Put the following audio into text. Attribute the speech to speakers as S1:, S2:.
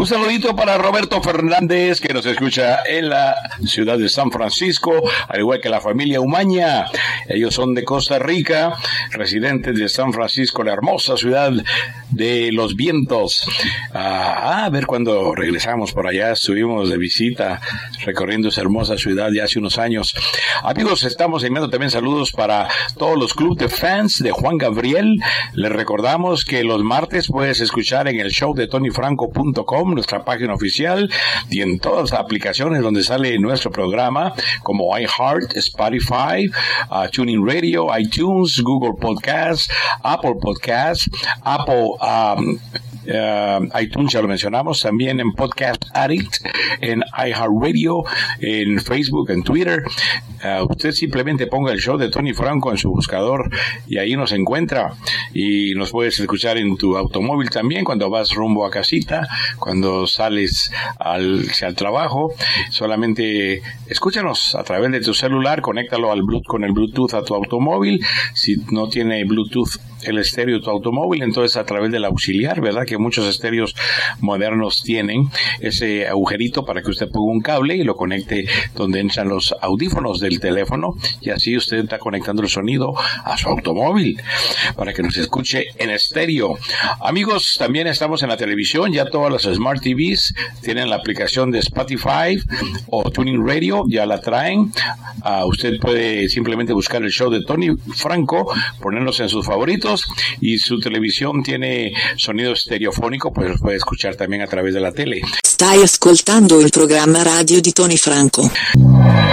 S1: Un saludito para Roberto Fernández, que nos escucha en la ciudad de San Francisco, al igual que la familia Umaña. Ellos son de Costa Rica, residentes de San Francisco, la hermosa ciudad de los vientos. A ver cuando regresamos por allá, estuvimos de visita recorriendo esa hermosa ciudad ya hace unos años. Amigos, estamos enviando también saludos para todos los clubes de fans de Juan Gabriel. Les recordamos que los martes puedes escuchar en el show de TonyFranco.com, nuestra página oficial, y en todas las aplicaciones donde sale nuestro programa, como iHeart, Spotify, TuneIn Radio, iTunes, Google Podcasts, Apple Podcasts, iTunes, ya lo mencionamos, también en Podcast Addict, en iHeartRadio, en Facebook, en Twitter. Usted simplemente ponga el show de Tony Franco en su buscador y ahí nos encuentra, y nos puedes escuchar en tu automóvil también cuando vas rumbo a casita, cuando sales al trabajo. Solamente escúchanos a través de tu celular, conéctalo con el Bluetooth a tu automóvil. Si no tiene Bluetooth el estéreo de tu automóvil, entonces a través del auxiliar, ¿verdad? Que muchos estéreos modernos tienen ese agujerito para que usted ponga un cable y lo conecte donde entran los audífonos del teléfono, y así usted está conectando el sonido a su automóvil para que nos escuche en estéreo. Amigos, también estamos en la televisión. Ya todas las Smart TVs tienen la aplicación de Spotify o TuneIn Radio, ya la traen. Usted puede simplemente buscar el show de Tony Franco, ponernos en sus favoritos, y su televisión tiene sonido estereofónico, pues lo puede escuchar también a través de la tele.
S2: Stai ascoltando il programma radio di Tony Franco.